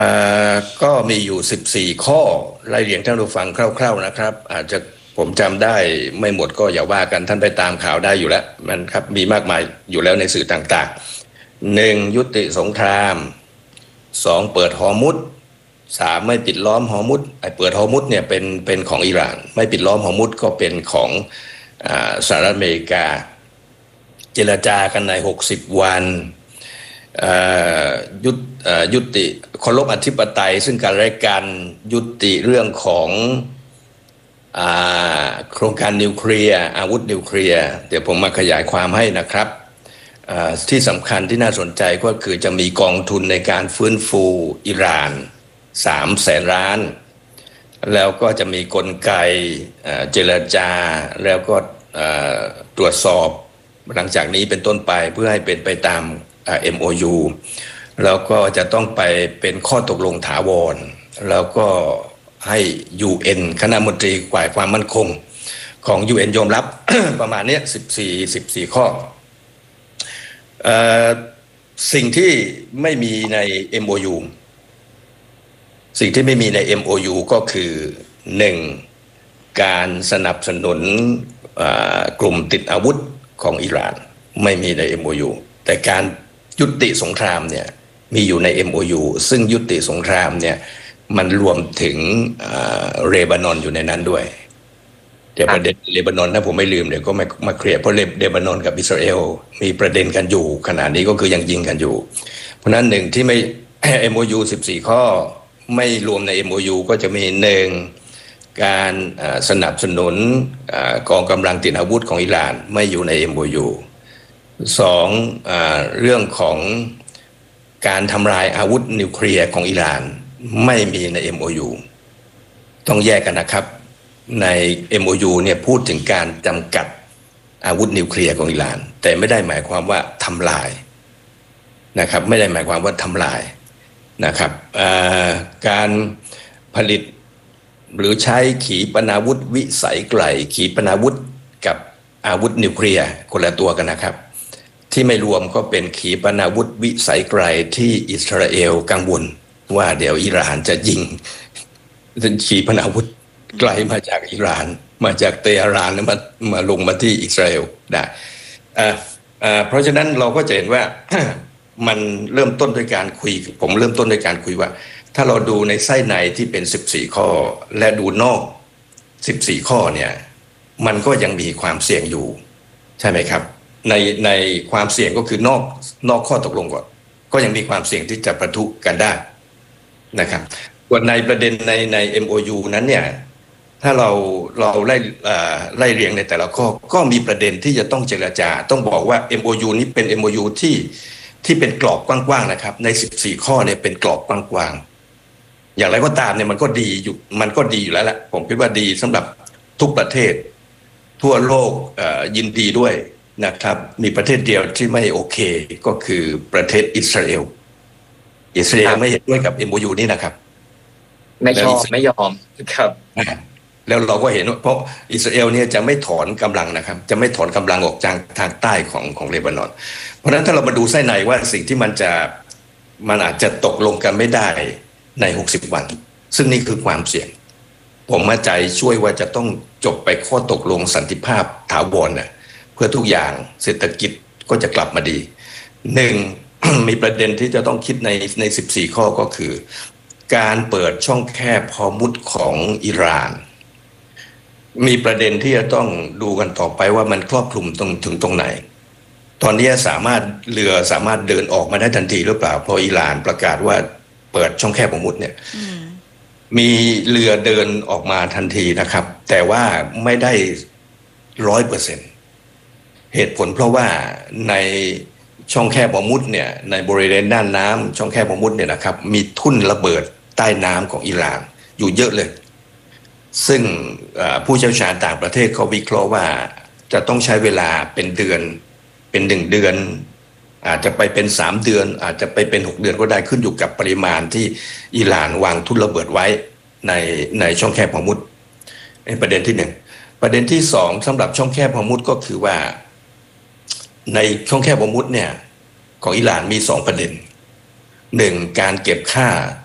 ก็มีอยู่14ข้อไล่เรียงท่านผู้ฟังคร่าวๆนะครับอาจจะผมจำได้ไม่หมดก็อย่าว่ากันท่านไปตามข่าวได้อยู่แล้วมันครับมีมากมายอยู่แล้วในสื่อต่างๆ1ยุติสงคราม2เปิดฮอร์มุซ3ไม่ปิดล้อมฮอร์มุซไอ้เปิดฮอร์มุซเนี่ยเป็นของอิหร่านไม่ปิดล้อมฮอร์มุซก็เป็นของสหรัฐอเมริกาเจรจากันใน60วันยุติเคารพอธิปไตยซึ่งกันและกันยุติเรื่องของโครงการนิวเคลียร์อาวุธนิวเคลียร์เดี๋ยวผมมาขยายความให้นะครับที่สำคัญที่น่าสนใจก็คือจะมีกองทุนในการฟื้นฟูอิหร่าน300,000,000,000แล้วก็จะมีกลไกเจรจาแล้วก็ตรวจสอบหลังจากนี้เป็นต้นไปเพื่อให้เป็นไปตาม MOU แล้วก็จะต้องไปเป็นข้อตกลงถาวรแล้วก็ให้ UN คณะมนตรีฝ่ายความมั่นคงของ UN ยอมรับ ประมาณนี้14ข้อสิ่งที่ไม่มีใน MOU สิ่งที่ไม่มีใน MOU ก็คือ1การสนับสนุนกลุ่มติดอาวุธของอิหร่านไม่มีใน MOU แต่การยุติสงครามเนี่ยมีอยู่ใน MOU ซึ่งยุติสงครามเนี่ยมันรวมถึงเลบานอนอยู่ในนั้นด้วยเดี๋ยวประเด็นเลบานอนถ้าผมไม่ลืมเดี๋ยวก็มาเคลียร์เพราะเลบานอนกับอิสราเอลมีประเด็นกันอยู่ขณะนี้ก็คือยังยิงกันอยู่เพราะนั้นหนึ่งที่ไม่ MOU 14ข้อไม่รวมใน MOU ก็จะมี1การสนับสนุนกองกำลังติดอาวุธของอิหร่านไม่อยู่ใน MOU 2เรื่องของการทำลายอาวุธนิวเคลียร์ของอิหร่านไม่มีใน MOU ต้องแยกกันนะครับใน MOU เนี่ยพูดถึงการจำกัดอาวุธนิวเคลียร์ของอิหร่านแต่ไม่ได้หมายความว่าทำลายนะครับไม่ได้หมายความว่าทำลายนะครับการผลิตหรือใช้ขีปนาวุธวิสัยไกลขีปนาวุธกับอาวุธนิวเคลียร์คนละตัวกันนะครับที่ไม่รวมก็เป็นขีปนาวุธวิสัยไกลที่อิสราเอลกังวลว่าเดี๋ยวอิหร่านจะยิงขีปนาวุธไกลมาจากอิหร่านมาจากเตหะรานแล้วมาลงมาที่อิสราเอลได้เพราะฉะนั้นเราก็จะเห็นว่า มันเริ่มต้นด้วยการคุยผมเริ่มต้นด้วยการคุยว่าถ้าเราดูในไส้ในที่เป็น14ข้อและดูนอก14ข้อเนี่ยมันก็ยังมีความเสี่ยงอยู่ใช่ไหมครับในความเสี่ยงก็คือนอกข้อตกลงก่อนก็ยังมีความเสี่ยงที่จะประทุกันได้นะครับส่วนในประเด็นใน MOU นั้นเนี่ยถ้าเราไล่เรียงในแต่ละข้อก็มีประเด็นที่จะต้องเจรจาต้องบอกว่า MOU นี้เป็น MOU ที่เป็นกรอบกว้างๆนะครับใน14ข้อเนี่ยเป็นกรอบกว้างๆอย่างไรก็ตามเนี่ยมันก็ดีอยู่แล้วแหละผมคิดว่าดีสำหรับทุกประเทศทั่วโลกยินดีด้วยนะครับมีประเทศเดียวที่ไม่โอเคก็คือประเทศอิสราเอลไม่เห็นด้วยกับ MOU นี้นะครับไม่ชอบไม่ยอมครับแล้วเราก็เห็นว่าเพราะอิสราเอลเนี่ยจะไม่ถอนกำลังนะครับจะไม่ถอนกำลังออกจากทางใต้ของเลบานอนเพราะฉะนั้นถ้าเรามาดูไส้ในว่าสิ่งที่มันอาจจะตกลงกันไม่ได้ใน60วันซึ่งนี่คือความเสี่ยงผมมั่นใจช่วยว่าจะต้องจบไปข้อตกลงสันติภาพถาวรนะเพื่อทุกอย่างเศรษฐกิจก็จะกลับมาดี1 มีประเด็นที่จะต้องคิดใน14ข้อก็คือการเปิดช่องแคบฮอร์มุซของอิหร่านมีประเด็นที่จะต้องดูกันต่อไปว่ามันครอบคลุมถึงตรงไหนตอนนี้เรือสามารถเดินออกมาได้ทันทีหรือเปล่าเพราะอิหร่านประกาศว่าเปิดช่องแคบฮอร์มุซเนี่ยมีเรือเดินออกมาทันทีนะครับแต่ว่าไม่ได้100%เหตุผลเพราะว่าในช่องแคบฮอร์มุซเนี่ยในบริเวณด้านน้ำช่องแคบฮอร์มุซเนี่ยนะครับมีทุ่นระเบิดใต้น้ำของอิหร่านอยู่เยอะเลยซึ่งผู้เชี่ยวชาญต่างประเทศเขาวิเคราะห์ว่าจะต้องใช้เวลาเป็นเดือนเป็น1 เดือนอาจจะไปเป็น3 เดือนอาจจะไปเป็น6 เดือนก็ได้ขึ้นอยู่กับปริมาณที่อิหร่านวางทุ่นระเบิดไว้ในช่องแคบฮอร์มุซเป็นประเด็นที่1ประเด็นที่2สำหรับช่องแคบฮอร์มุซก็คือว่าในช่องแคบฮอร์มุซเนี่ยของอิหร่านมี2 ประเด็น1การเก็บค่า